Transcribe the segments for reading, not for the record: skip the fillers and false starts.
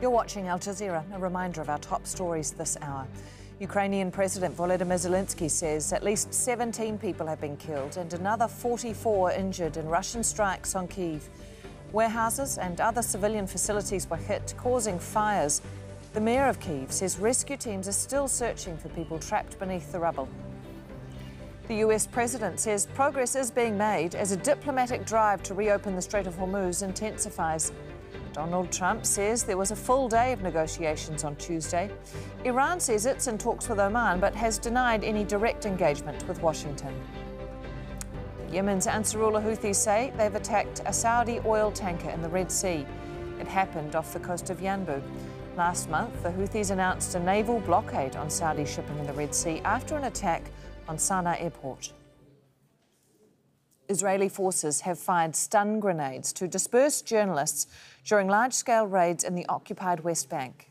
You're watching Al Jazeera, a reminder of our top stories this hour. Ukrainian President Volodymyr Zelensky says at least 17 people have been killed and another 44 injured in Russian strikes on Kyiv. Warehouses and other civilian facilities were hit, causing fires. The mayor of Kyiv says rescue teams are still searching for people trapped beneath the rubble. The US president says progress is being made as a diplomatic drive to reopen the Strait of Hormuz intensifies. Donald Trump says there was a full day of negotiations on Tuesday. Iran says it's in talks with Oman but has denied any direct engagement with Washington. Yemen's Ansarullah Houthis say they've attacked a Saudi oil tanker in the Red Sea. It happened off the coast of Yanbu. Last month, the Houthis announced a naval blockade on Saudi shipping in the Red Sea after an attack on Sana'a airport. Israeli forces have fired stun grenades to disperse journalists during large-scale raids in the occupied West Bank.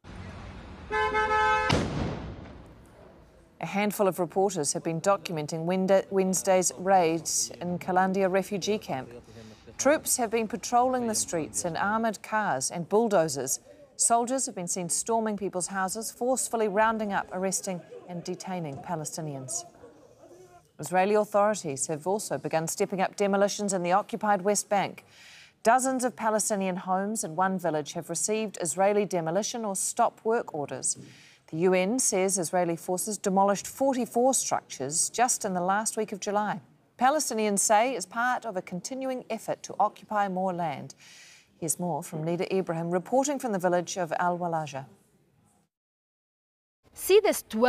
A handful of reporters have been documenting Wednesday's raids in Kalandia refugee camp. Troops have been patrolling the streets in armoured cars and bulldozers. Soldiers have been seen storming people's houses, forcefully rounding up, arresting and detaining Palestinians. Israeli authorities have also begun stepping up demolitions in the occupied West Bank. Dozens of Palestinian homes in one village have received Israeli demolition or stop work orders. The UN says Israeli forces demolished 44 structures just in the last week of July. Palestinians say it's part of a continuing effort to occupy more land. Here's more from Nida Ibrahim reporting from the village of Al-Walaja. See this 12